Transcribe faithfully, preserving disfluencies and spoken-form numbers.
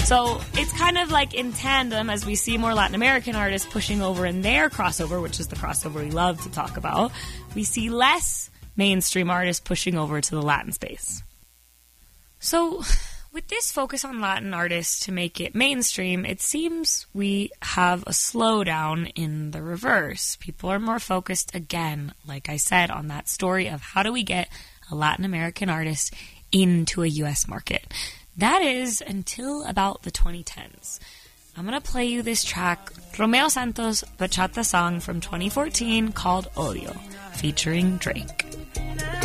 So it's kind of like in tandem as we see more Latin American artists pushing over in their crossover, which is the crossover we love to talk about. We see less mainstream artists pushing over to the Latin space. So with this focus on Latin artists to make it mainstream, it seems we have a slowdown in the reverse. People are more focused, again, like I said, on that story of how do we get a Latin American artist into a U S market. That is until about the twenty tens. I'm going to play you this track, Romeo Santos' bachata song from twenty fourteen called Odio, featuring Drake.